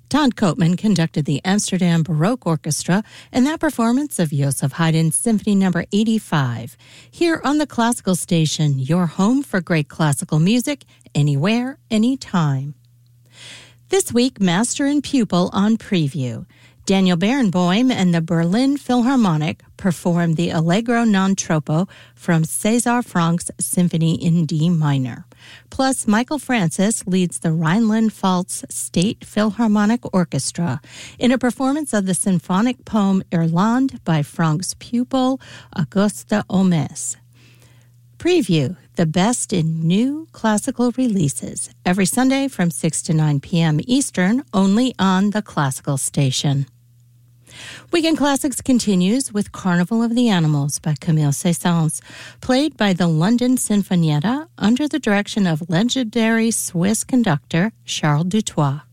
Todd Koopman conducted the Amsterdam Baroque Orchestra in that performance of Joseph Haydn's Symphony No. 85. Here on the Classical Station, your home for great classical music, anywhere, anytime. This week, Master and Pupil on Preview. Daniel Barenboim and the Berlin Philharmonic perform the Allegro non troppo from César Franck's Symphony in D minor. Plus, Michael Francis leads the Rhineland-Pfalz State Philharmonic Orchestra in a performance of the symphonic poem Irlande by Franck's pupil, Auguste Omes. Preview, the best in new classical releases, every Sunday from 6 to 9 p.m. Eastern, only on the Classical Station. Weekend Classics continues with Carnival of the Animals by Camille Saint-Saëns, played by the London Sinfonietta under the direction of legendary Swiss conductor Charles Dutoit.